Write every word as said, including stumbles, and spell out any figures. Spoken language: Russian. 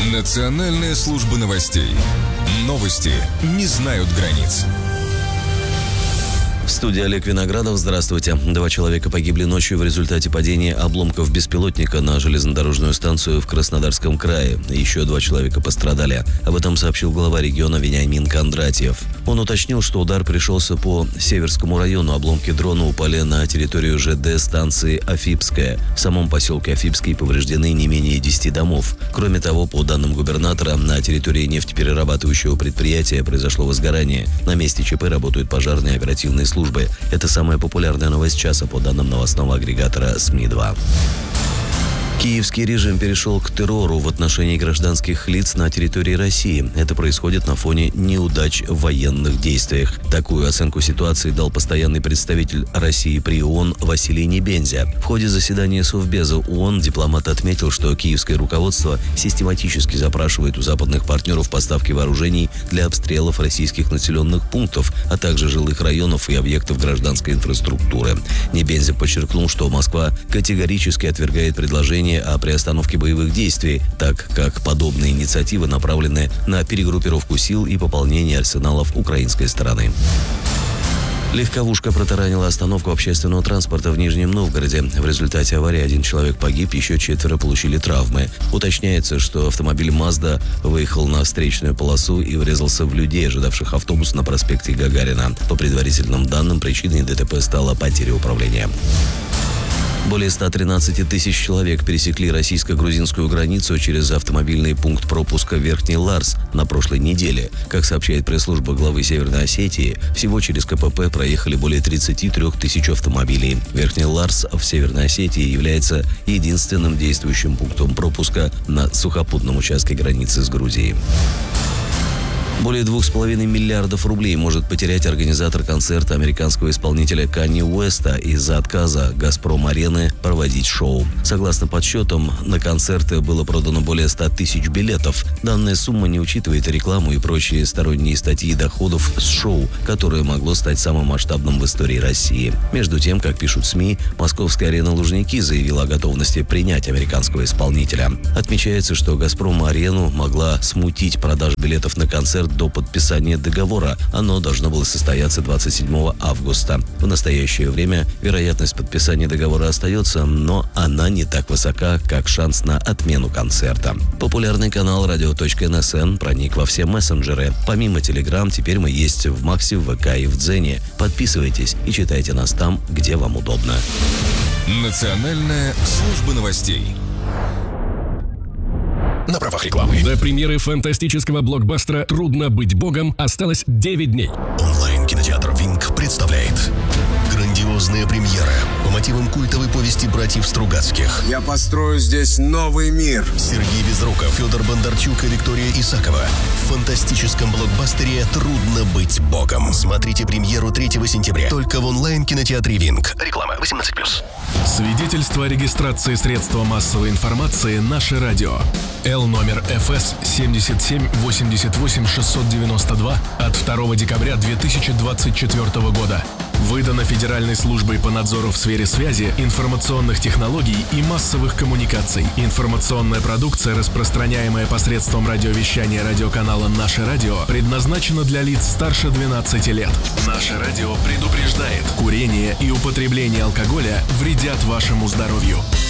Национальная служба новостей. Новости не знают границ. В студии Олег Виноградов. Здравствуйте. Два человека погибли ночью в результате падения обломков беспилотника на железнодорожную станцию в Краснодарском крае. Еще два человека пострадали. Об этом сообщил глава региона Вениамин Кондратьев. Он уточнил, что удар пришелся по Северскому району. Обломки дрона упали на территорию ЖД станции Афипская. В самом поселке Афипский повреждены не менее десяти домов. Кроме того, по данным губернатора, на территории нефтеперерабатывающего предприятия произошло возгорание. На месте ЧП работают пожарные оперативные службы. службы. Это самая популярная новость часа по данным новостного агрегатора СМИ два. Киевский режим перешел к террору в отношении гражданских лиц на территории России. Это происходит на фоне неудач в военных действиях. Такую оценку ситуации дал постоянный представитель России при ООН Василий Небензя. В ходе заседания Совбеза ООН дипломат отметил, что киевское руководство систематически запрашивает у западных партнеров поставки вооружений для обстрелов российских населенных пунктов, а также жилых районов и объектов гражданской инфраструктуры. Небензя подчеркнул, что Москва категорически отвергает предложение о приостановке боевых действий, так как подобные инициативы направлены на перегруппировку сил и пополнение арсеналов украинской стороны. Легковушка протаранила остановку общественного транспорта в Нижнем Новгороде. В результате аварии один человек погиб, еще четверо получили травмы. Уточняется, что автомобиль «Мазда» выехал на встречную полосу и врезался в людей, ожидавших автобус на проспекте Гагарина. По предварительным данным, причиной ДТП стала потеря управления. Более ста тринадцати тысяч человек пересекли российско-грузинскую границу через автомобильный пункт пропуска Верхний Ларс на прошлой неделе. Как сообщает пресс-служба главы Северной Осетии, всего через КПП проехали более тридцати трёх тысяч автомобилей. Верхний Ларс в Северной Осетии является единственным действующим пунктом пропуска на сухопутном участке границы с Грузией. Более двух с половиной миллиардов рублей может потерять организатор концерта американского исполнителя Канье Уэста из-за отказа «Газпром-арены» проводить шоу. Согласно подсчетам, на концерты было продано более ста тысяч билетов. Данная сумма не учитывает рекламу и прочие сторонние статьи доходов с шоу, которое могло стать самым масштабным в истории России. Между тем, как пишут СМИ, московская арена «Лужники» заявила о готовности принять американского исполнителя. Отмечается, что «Газпром-арену» могла смутить продажу билетов на концерт до подписания договора. Оно должно было состояться двадцать седьмого августа. В настоящее время вероятность подписания договора остается, но она не так высока, как шанс на отмену концерта. Популярный канал радио точка эн эс эн проник во все мессенджеры. Помимо Telegram, теперь мы есть в Максе, в ВК и в Дзене. Подписывайтесь и читайте нас там, где вам удобно. Национальная служба новостей. На правах рекламы. До премьеры фантастического блокбастера «Трудно быть богом» осталось девять дней. Онлайн-кинотеатр «Винк» представляет грандиозная премьера по мотивам культовой повести братьев Стругацких. Я построю здесь новый мир. Сергей Безруков, Федор Бондарчук и Виктория Исакова. В фантастическом блокбастере «Трудно быть богом». Смотрите премьеру третьего сентября. Только в онлайн-кинотеатре «Винк». Реклама восемнадцать плюс. Свидетельство о регистрации средства массовой информации «Наше радио». Л номер эф эс семьдесят семь восемьдесят восемь шестьсот девяносто два от второго декабря две тысячи двадцать четвёртого года. Выдано Федеральной службой по надзору в сфере связи, информационных технологий и массовых коммуникаций. Информационная продукция, распространяемая посредством радиовещания радиоканала «Наше радио», предназначена для лиц старше двенадцати лет. «Наше радио» предупреждает: курение и употребление алкоголя вредят вашему здоровью.